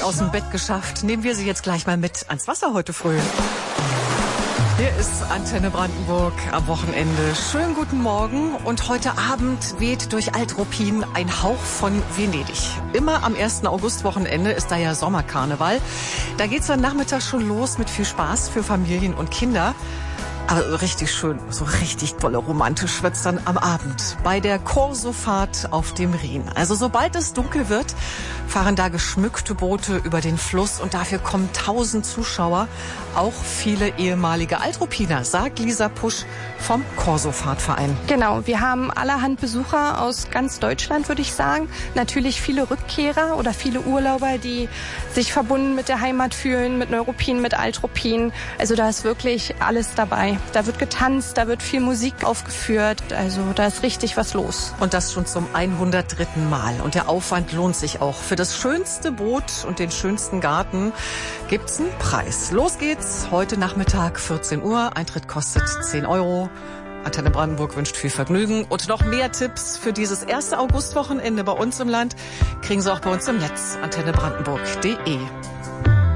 gerade aus dem Bett geschafft. Nehmen wir sie jetzt gleich mal mit ans Wasser heute früh. Hier ist Antenne Brandenburg am Wochenende. Schönen guten Morgen und heute Abend weht durch Alt-Ruppin ein Hauch von Venedig. Immer am 1. August-Wochenende ist da ja Sommerkarneval. Da geht's dann nachmittags schon los mit viel Spaß für Familien und Kinder. Aber so richtig schön, so richtig tolle romantisch wird's dann am Abend bei der Korsofahrt auf dem Rhin. Also sobald es dunkel wird, fahren da geschmückte Boote über den Fluss und dafür kommen 1000 Zuschauer, auch viele ehemalige Alt-Ruppiner, sagt Lisa Pusch vom Korsofahrtverein. Genau, wir haben allerhand Besucher aus ganz Deutschland, würde ich sagen. Natürlich viele Rückkehrer oder viele Urlauber, die sich verbunden mit der Heimat fühlen, mit Neuruppin, mit Alt-Ruppin. Also da ist wirklich alles dabei. Da wird getanzt, da wird viel Musik aufgeführt. Also da ist richtig was los. Und das schon zum 103. Mal. Und der Aufwand lohnt sich auch. Für das schönste Boot und den schönsten Garten gibt's einen Preis. Los geht's heute Nachmittag 14 Uhr. Eintritt kostet 10 €. Antenne Brandenburg wünscht viel Vergnügen. Und noch mehr Tipps für dieses 1. August-Wochenende bei uns im Land kriegen Sie auch bei uns im Netz antennebrandenburg.de.